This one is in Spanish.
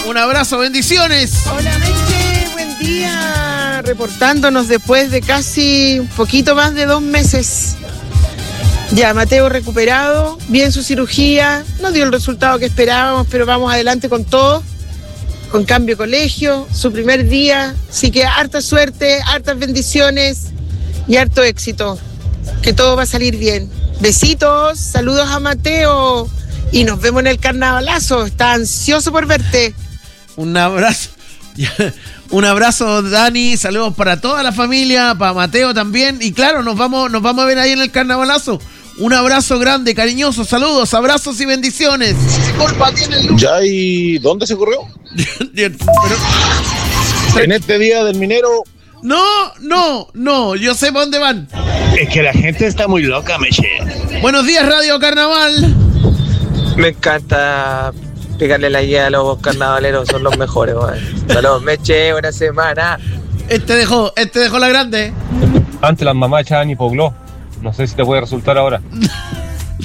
Un abrazo, bendiciones. Hola, Meche, buen día. Reportándonos después de casi un poquito más de 2 meses. Ya, Mateo recuperado, bien su cirugía, no dio el resultado que esperábamos, pero vamos adelante con todo. Con cambio de colegio, su primer día, así que harta suerte, hartas bendiciones y harto éxito. Que todo va a salir bien. Besitos, saludos a Mateo y nos vemos en el carnavalazo. Está ansioso por verte. Un abrazo. Un abrazo, Dani. Saludos para toda la familia, para Mateo también. Y claro, nos vamos a ver ahí en el carnavalazo. Un abrazo grande, cariñoso. Saludos, abrazos y bendiciones. ¿Ya y dónde se corrió? Pero... En este día del minero. No, yo sé para dónde van. Es que la gente está muy loca, Meche. Buenos días, Radio Carnaval. Me encanta pegarle la guía a los carnavaleros, son los mejores, man. Saludos, Meche, buena semana. Este dejó la grande. Antes las mamás echaban hipoglós. No sé si te puede resultar ahora.